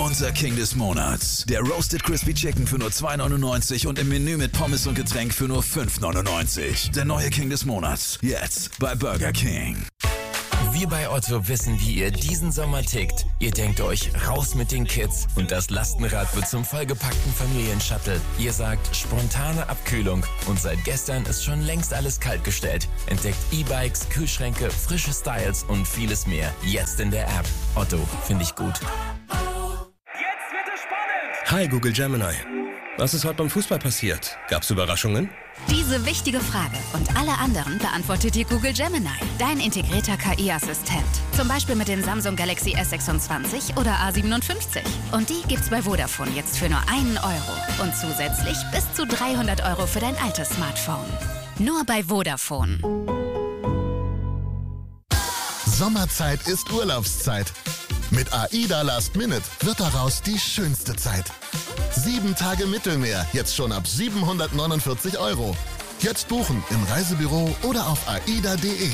Unser King des Monats. Der Roasted Crispy Chicken für nur 2,99 und im Menü mit Pommes und Getränk für nur 5,99. Der neue King des Monats. Jetzt bei Burger King. Wir bei Otto wissen, wie ihr diesen Sommer tickt. Ihr denkt euch, raus mit den Kids und das Lastenrad wird zum vollgepackten Familienshuttle. Ihr sagt, spontane Abkühlung und seit gestern ist schon längst alles kaltgestellt. Entdeckt E-Bikes, Kühlschränke, frische Styles und vieles mehr. Jetzt in der App. Otto, finde ich gut. Jetzt wird es spannend! Hi Google Gemini. Was ist heute beim Fußball passiert? Gab's Überraschungen? Diese wichtige Frage und alle anderen beantwortet dir Google Gemini, dein integrierter KI-Assistent. Zum Beispiel mit den Samsung Galaxy S26 oder A57. Und die gibt's bei Vodafone jetzt für nur €1 und zusätzlich bis zu 300 € für dein altes Smartphone. Nur bei Vodafone. Sommerzeit ist Urlaubszeit. Mit AIDA Last Minute wird daraus die schönste Zeit. 7 Tage Mittelmeer, jetzt schon ab 749 €. Jetzt buchen im Reisebüro oder auf aida.de.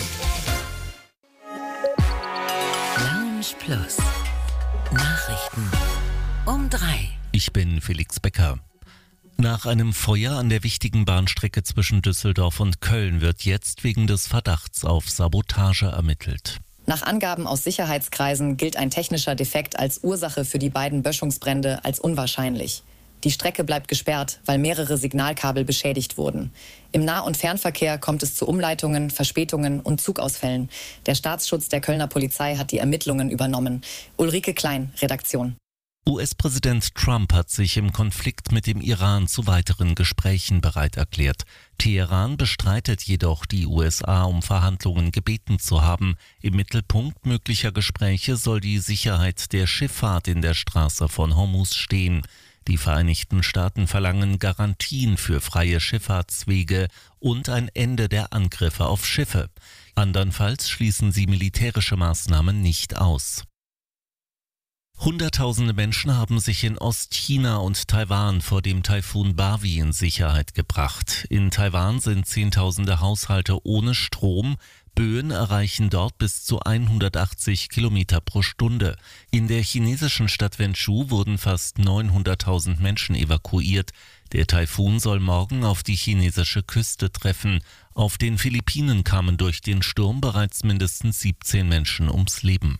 Lounge Plus. Nachrichten um 3. Ich bin Felix Becker. Nach einem Feuer an der wichtigen Bahnstrecke zwischen Düsseldorf und Köln wird jetzt wegen des Verdachts auf Sabotage ermittelt. Nach Angaben aus Sicherheitskreisen gilt ein technischer Defekt als Ursache für die beiden Böschungsbrände als unwahrscheinlich. Die Strecke bleibt gesperrt, weil mehrere Signalkabel beschädigt wurden. Im Nah- und Fernverkehr kommt es zu Umleitungen, Verspätungen und Zugausfällen. Der Staatsschutz der Kölner Polizei hat die Ermittlungen übernommen. Ulrike Klein, Redaktion. US-Präsident Trump hat sich im Konflikt mit dem Iran zu weiteren Gesprächen bereit erklärt. Teheran bestreitet jedoch, die USA um Verhandlungen gebeten zu haben. Im Mittelpunkt möglicher Gespräche soll die Sicherheit der Schifffahrt in der Straße von Hormuz stehen. Die Vereinigten Staaten verlangen Garantien für freie Schifffahrtswege und ein Ende der Angriffe auf Schiffe. Andernfalls schließen sie militärische Maßnahmen nicht aus. Hunderttausende Menschen haben sich in Ostchina und Taiwan vor dem Taifun Bavi in Sicherheit gebracht. In Taiwan sind Zehntausende Haushalte ohne Strom. Böen erreichen dort bis zu 180 Kilometer pro Stunde. In der chinesischen Stadt Wenzhou wurden fast 900.000 Menschen evakuiert. Der Taifun soll morgen auf die chinesische Küste treffen. Auf den Philippinen kamen durch den Sturm bereits mindestens 17 Menschen ums Leben.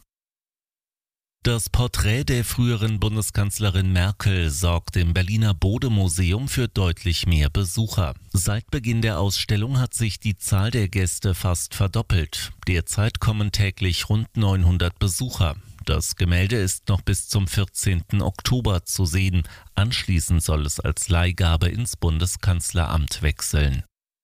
Das Porträt der früheren Bundeskanzlerin Merkel sorgt im Berliner Bode-Museum für deutlich mehr Besucher. Seit Beginn der Ausstellung hat sich die Zahl der Gäste fast verdoppelt. Derzeit kommen täglich rund 900 Besucher. Das Gemälde ist noch bis zum 14. Oktober zu sehen. Anschließend soll es als Leihgabe ins Bundeskanzleramt wechseln.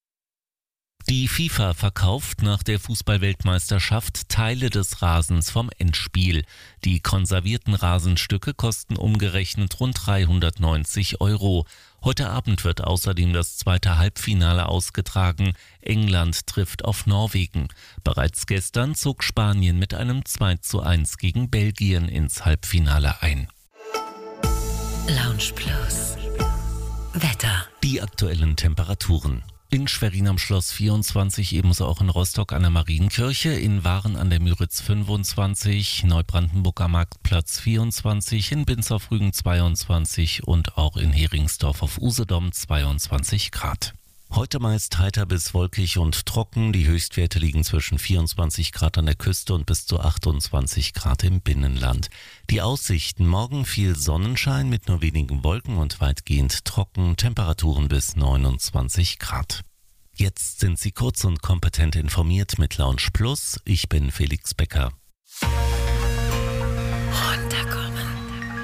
Die FIFA verkauft nach der Fußball-Weltmeisterschaft Teile des Rasens vom Endspiel. Die konservierten Rasenstücke kosten umgerechnet rund 390 €. Heute Abend wird außerdem das zweite Halbfinale ausgetragen. England trifft auf Norwegen. Bereits gestern zog Spanien mit einem 2:1 gegen Belgien ins Halbfinale ein. Lounge Plus. Wetter. Die aktuellen Temperaturen. In Schwerin am Schloss 24, ebenso auch in Rostock an der Marienkirche, in Waren an der Müritz 25, Neubrandenburg am Marktplatz 24, in Binz auf Rügen 22 und auch in Heringsdorf auf Usedom 22 Grad. Heute meist heiter bis wolkig und trocken. Die Höchstwerte liegen zwischen 24 Grad an der Küste und bis zu 28 Grad im Binnenland. Die Aussichten: morgen viel Sonnenschein mit nur wenigen Wolken und weitgehend trocken, Temperaturen bis 29 Grad. Jetzt sind Sie kurz und kompetent informiert mit Lounge Plus. Ich bin Felix Becker.